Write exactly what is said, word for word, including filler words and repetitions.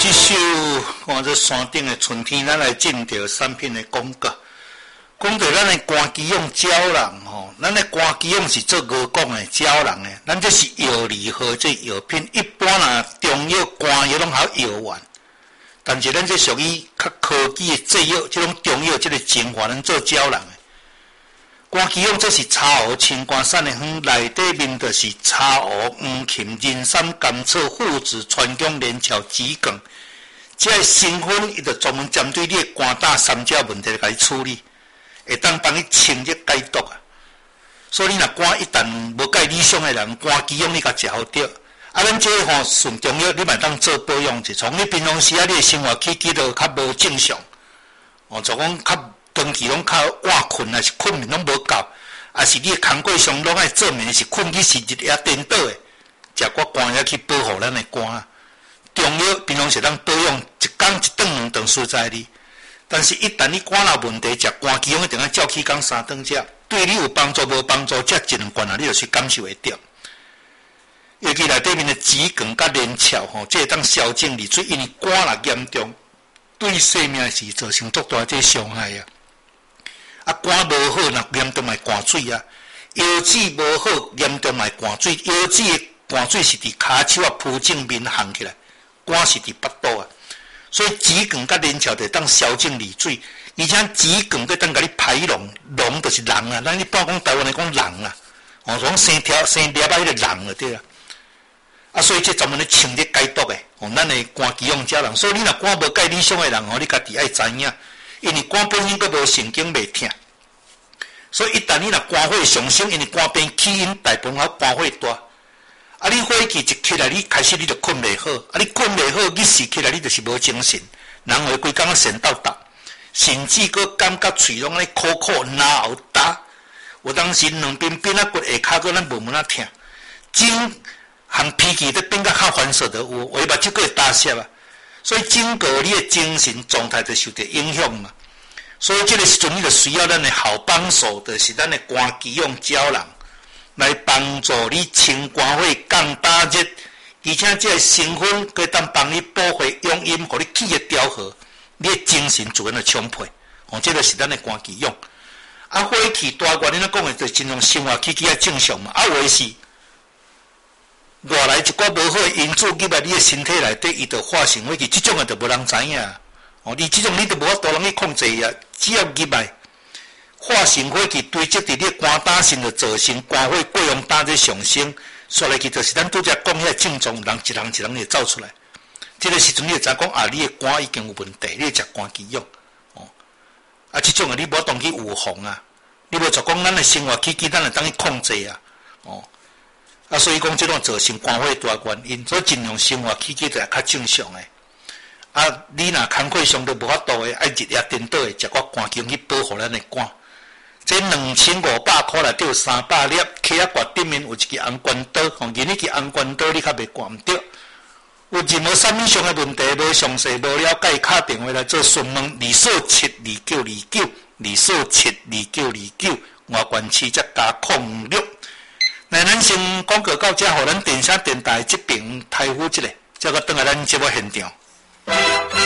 这首看这山顶的春天，咱来进到三篇的广告。讲到咱的关基用鸟人吼，咱的关基用是做鹅讲的鸟人的，咱这是药理和这药品，一般啊中药、官药拢好药丸，但是咱这属于较科技的制药，这种中药这个精华能做鸟人的。关基用这是茶壶青瓜散的方，内底面就是茶壶、黄芩、人参、甘草、附子、川芎、连翘、桔梗，这个成分伊就专门针对你的肝胆三者问题来甲你处理。会当帮你清热解毒啊，所以你若肝一旦无介理想的人，肝基用你甲食好着。啊，咱这个吼顺中药，你嘛当做保养一从。你平常时啊，你的生活起居都较无正常，哦，就讲较长期拢较晚困，还是困眠拢无够，啊是你的工作上拢爱做眠是困去是日夜颠倒的，食骨肝药去保护咱的肝啊。中药平常时当保养，一工一顿两顿输在你。但是，一旦你肝有问题，食肝基用一定要照起讲三顿食，对你有帮助无帮助，食一两罐啊，你就去感受会到。尤其内底面的桔梗甲连翘吼，这当消肿利水，因为肝若严重，对生命是造成足大这伤害啊。啊，肝无好，若严重来肝水啊；腰子无好，严重来肝水。腰子的肝水是伫骹手啊、蹼正面行起来，肝是伫腹肚啊。所以桔梗甲连翘就当消肿利水，而且桔梗对当甲你排脓，脓就是人啊。咱一般讲台湾来讲人啊，哦，讲生条生粒啊，迄个人就对啊。啊，所以这专门咧清热解毒的，哦，咱的肝基用鸟人。所以你若肝无介理想的人，哦，你家己爱知影，因为肝本身佫无神经袂疼，所以一旦你若肝火上升，因为肝病起因大部分好肝火大。啊！你火气一起来，你开始你就困袂好，啊！你困袂好，日时起来你就是无精神，人会规工啊神叨叨，甚至佫感觉喙拢咧苦苦哪喉打，有当时两边边啊骨下骹佫咱无无啊疼，精含脾气都变甲较反射的有，尾目睭佫会打涩啊，所以整个你的精神状态就受到影响嘛。所以这个时阵你就需要咱的好帮手，就是咱的肝基用鸟人。来帮助你清肝火、降打热，而且这个成分可以当帮你补回阳阴，互你气血调和，你的精神自然就充沛。哦，这个是咱的肝基用。啊，火气大关，你那讲的就尽量生活起居要正常嘛。啊，有的是外来一寡无好的因素入来你的身体内底，伊就化成火气，这种的就无人知影。哦，你这种你都无法度人去控制啊，只要入来。化成火气堆积伫你肝胆肾，就造成肝火过量胆在上升，说来去就是咱拄则讲遐症状，人一人一人会走出来。这个时阵你就知讲啊，你的肝已经有问题，你食肝基用哦。啊，这种的你无当去预防啊，你无就讲咱的生活起居，咱会当去控制啊，哦。啊，所以讲这种造成肝火大原因，所以尽量生活起居就较正常的。啊，你若工课上都无法度的，爱日夜颠倒的，食个肝基用去保护咱的肝。这两千五百块内底有三百粒，起啊挂顶面有一支红关刀，吼，今日支红关刀你较袂挂毋着。有任何生理上的问题，无详细无了解，打电话来做询问，二四七二九二九，二四七二九二九，外关市则加控六。那咱先广告到这，互咱电声电台这边台呼一下，再个转来咱节目现场。